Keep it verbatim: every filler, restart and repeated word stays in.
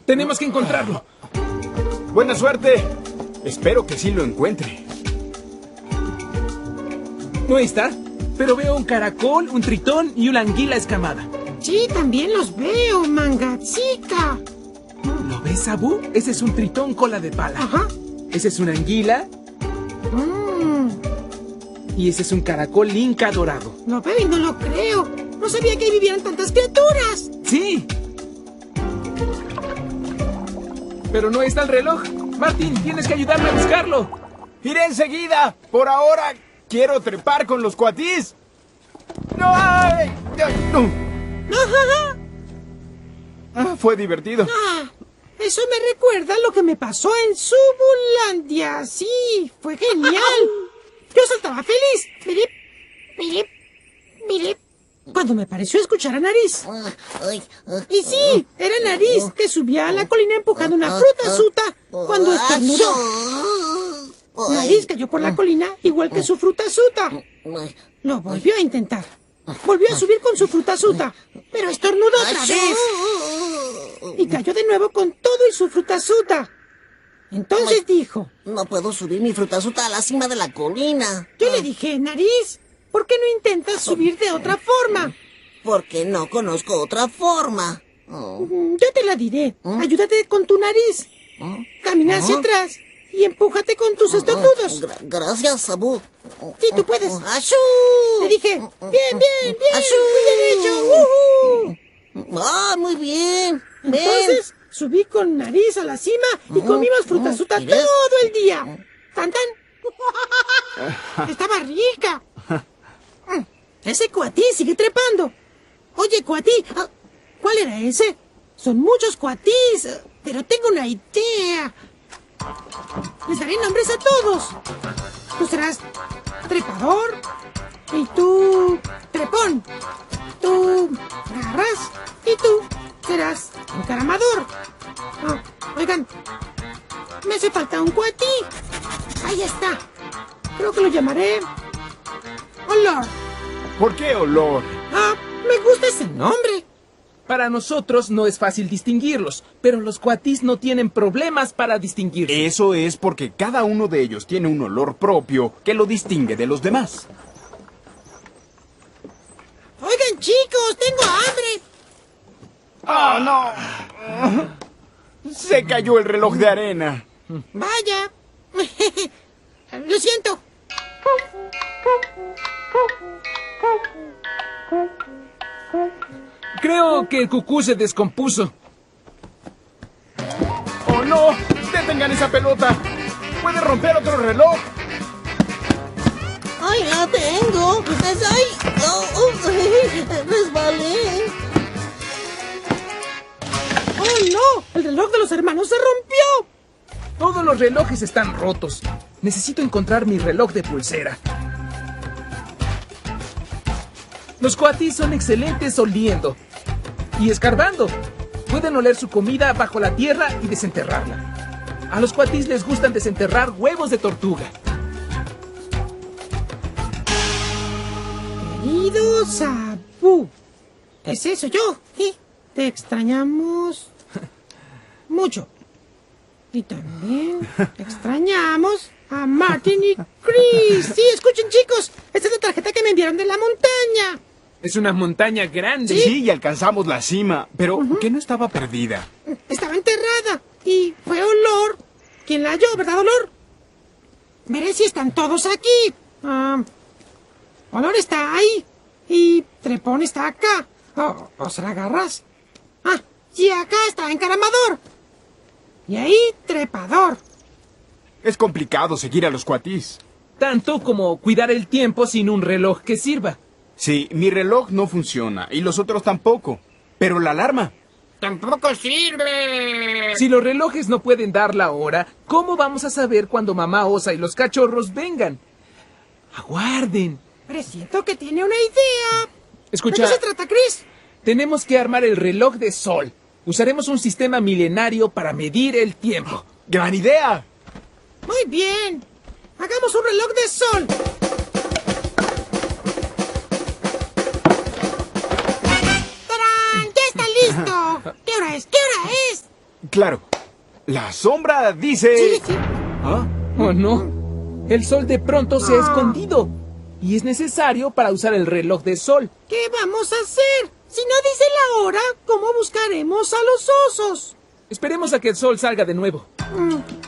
Tenemos que encontrarlo. Buena suerte. Espero que sí lo encuentre. No está, pero veo un caracol, un tritón y una anguila escamada. Sí, también los veo, manga chica. ¿Lo ves, Abu? Ese es un tritón cola de pala. Ajá. Ese es una anguila. Mm, Y ese es un caracol inca dorado. lo veo y no lo creo. No sabía que ahí vivieran tantas criaturas. ¡Sí! Pero no está el reloj. Martín, tienes que ayudarme a buscarlo. ¡Iré enseguida! Por ahora quiero trepar con los cuatís. ¡No! ¡Ay! ¡Ay! ¡No! Ajá. Ah, fue divertido. Ah, eso me recuerda lo que me pasó en Subulandia. Sí, fue genial. Yo saltaba feliz. Mirip, mirip, mirip. Cuando me pareció escuchar a Nariz. Y sí, era Nariz que subía a la colina empujando una fruta suta cuando estornudó. Nariz cayó por la colina igual que su fruta suta. Lo volvió a intentar. Volvió a subir con su fruta suta, pero estornudó otra vez. Y cayó de nuevo con todo y su fruta suta. Entonces dijo... No puedo subir mi frutasuta a la cima de la colina. Yo le dije, Nariz, ¿por qué no intentas subir de otra forma? Porque no conozco otra forma. Mm, Yo te la diré. Ayúdate con tu nariz. Camina hacia atrás y empújate con tus estornudos. Gra- gracias, Abu. Sí, tú puedes. ¡Achú! Le dije, bien, bien, bien, ¡Achú! muy derecho. ¡Uhú! ¡Ah, muy bien! Ven. Entonces subí con Nariz a la cima y comimos frutasuta ¿Quieres? todo el día. ¿Tan, tan? Estaba rica. Mm, Ese cuatí sigue trepando. Oye, cuatí, ah, ¿cuál era ese? Son muchos cuatís, eh, pero tengo una idea. Les daré nombres a todos. Tú serás trepador y tú trepón. Tú garras y tú serás encaramador. Ah, oigan, me hace falta un cuatí. Ahí está. Creo que lo llamaré Olor. ¿Por qué olor? Ah, me gusta ese nombre. Para nosotros no es fácil distinguirlos, pero los cuatís no tienen problemas para distinguirse. Eso es porque cada uno de ellos tiene un olor propio que lo distingue de los demás. Oigan, chicos, tengo hambre. ¡Oh, no! Se cayó el reloj de arena. Vaya. Lo siento. Creo que el cucú se descompuso. ¡Oh, no! ¡Detengan esa pelota! ¡Puede romper otro reloj! ¡Ay, la tengo! Es ahí. Oh, oh, resbalé. ¡Oh, no! El reloj de los hermanos se rompió. Todos los relojes están rotos. Necesito encontrar mi reloj de pulsera. Los cuatís son excelentes oliendo y escarbando. Pueden oler su comida bajo la tierra y desenterrarla. A los cuatís les gustan desenterrar huevos de tortuga. Querido Sabu, ¿es eso yo? ¿Sí? Te extrañamos mucho. Y también extrañamos a Martin y Chris. Sí, escuchen, chicos. Esta es la tarjeta que me enviaron de la montaña. Es una montaña grande. Sí, y alcanzamos la cima, pero que no estaba perdida. Estaba enterrada y fue Olor quien la halló, ¿verdad, Olor? Veré si están todos aquí. Ah, Olor está ahí y Trepón está acá. ¿O, o será Garras? Ah, y acá está Encaramador. Y ahí Trepador. Es complicado seguir a los cuatís. Tanto como cuidar el tiempo sin un reloj que sirva. Sí, mi reloj no funciona y los otros tampoco. Pero la alarma. ¡Tampoco sirve! Si los relojes no pueden dar la hora, ¿cómo vamos a saber cuando mamá osa y los cachorros vengan? Aguarden. Presiento que tiene una idea. Escucha. ¿De qué se trata, Chris? Tenemos que armar el reloj de sol. Usaremos un sistema milenario para medir el tiempo. ¡Gran idea! Muy bien. Hagamos un reloj de sol. ¡Tarán! ¡Ya está listo! ¿Qué hora es? ¿Qué hora es? Claro. La sombra dice... Sí, sí. ¿Ah? ¡Oh, no! El sol de pronto se ha escondido. Y es necesario para usar el reloj de sol. ¿Qué vamos a hacer? Si no dice la hora, ¿cómo buscaremos a los osos? Esperemos a que el sol salga de nuevo. Mm,